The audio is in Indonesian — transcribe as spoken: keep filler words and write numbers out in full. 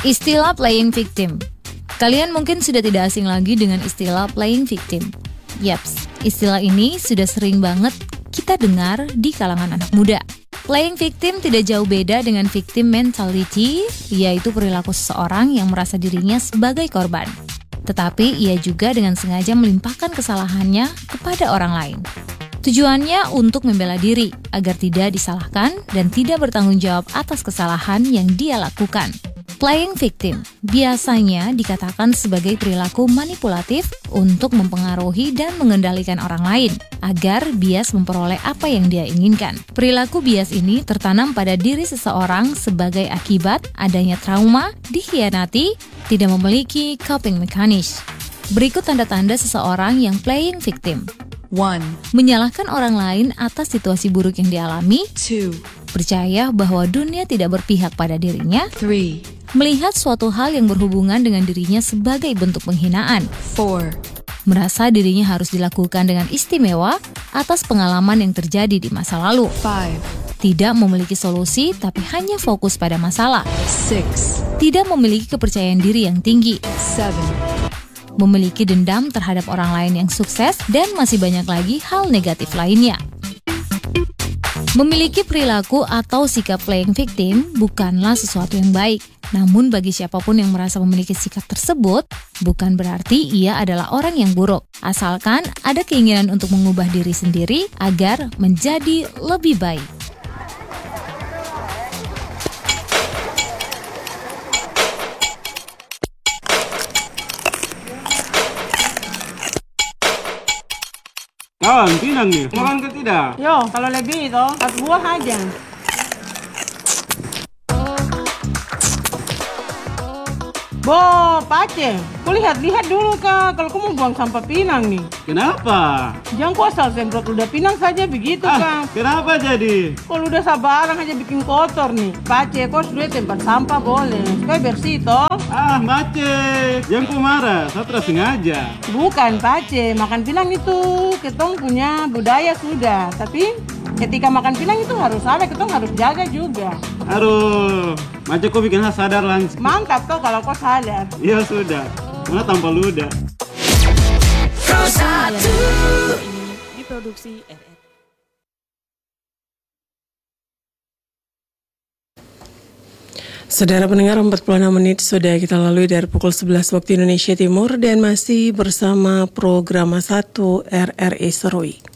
Istilah playing victim. Kalian mungkin sudah tidak asing lagi dengan istilah playing victim. Yaps, istilah ini sudah sering banget kita dengar di kalangan anak muda. Playing victim tidak jauh beda dengan victim mentality, yaitu perilaku seseorang yang merasa dirinya sebagai korban. Tetapi ia juga dengan sengaja melimpahkan kesalahannya kepada orang lain. Tujuannya untuk membela diri, agar tidak disalahkan dan tidak bertanggung jawab atas kesalahan yang dia lakukan. Playing victim biasanya dikatakan sebagai perilaku manipulatif untuk mempengaruhi dan mengendalikan orang lain agar bias memperoleh apa yang dia inginkan. Perilaku bias ini tertanam pada diri seseorang sebagai akibat adanya trauma, dikhianati, tidak memiliki coping mechanism. Berikut tanda-tanda seseorang yang playing victim. one. Menyalahkan orang lain atas situasi buruk yang dialami. two. Percaya bahwa dunia tidak berpihak pada dirinya. three. Melihat suatu hal yang berhubungan dengan dirinya sebagai bentuk penghinaan. four. Merasa dirinya harus dilakukan dengan istimewa atas pengalaman yang terjadi di masa lalu. five. Tidak memiliki solusi tapi hanya fokus pada masalah. six. Tidak memiliki kepercayaan diri yang tinggi. seven. Memiliki dendam terhadap orang lain yang sukses dan masih banyak lagi hal negatif lainnya. Memiliki perilaku atau sikap playing victim bukanlah sesuatu yang baik. Namun bagi siapapun yang merasa memiliki sikap tersebut, bukan berarti ia adalah orang yang buruk. Asalkan ada keinginan untuk mengubah diri sendiri agar menjadi lebih baik. Kawan, pinang nih. Makan ke tidak? Yo, kalau lebih itu, satu buah aja. Bo, Pace, kau lihat-lihat dulu kak, kalau kau mau buang sampah Pinang nih. Kenapa? Jangan kau asal semprot ludah Pinang saja begitu Ah, kak. kenapa jadi? Kalau udah sabarang aja bikin kotor nih. Pace, kau sudah tempat sampah boleh, supaya bersih toh. Ah, Mace, jangan kau marah, saya terus sengaja. Bukan Pace, makan Pinang itu ketong punya budaya sudah. Tapi ketika makan Pinang itu harus ada, ketong harus jaga juga. Aduh, Mace kau bikin saya sadar langsung. Mantap toh kalau kau sadar. Iya sudah, mana tanpa ludah. Diproduksi R R. Saudara pendengar, empat puluh enam menit sudah kita lalui dari pukul sebelas waktu Indonesia Timur dan masih bersama program satu R R I Serui.